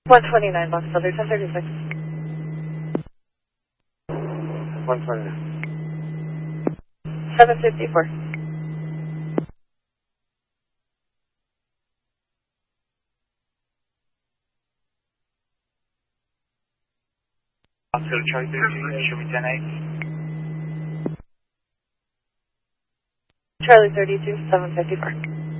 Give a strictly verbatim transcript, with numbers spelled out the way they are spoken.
one twenty-nine, Box Elder, ten thirty-six. one twenty-nine. seven fifty-four. Oscar Charlie thirty-two, show me ten eight. Charlie thirty-two, seven fifty-four.